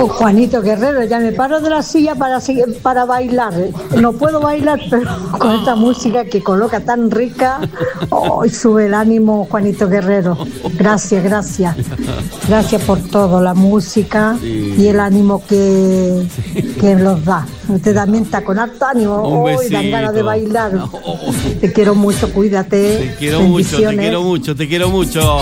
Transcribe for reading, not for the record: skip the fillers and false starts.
Oh, Juanito Guerrero, ya me paro de la silla para bailar. No puedo bailar, pero con esta música que coloca tan rica, sube el ánimo, Juanito Guerrero. Gracias, gracias. Gracias por todo, la música y el ánimo que nos da. Usted también está con harto ánimo. Hoy dan ganas de bailar. Te quiero mucho, cuídate. Te quiero mucho, te quiero mucho, te quiero mucho.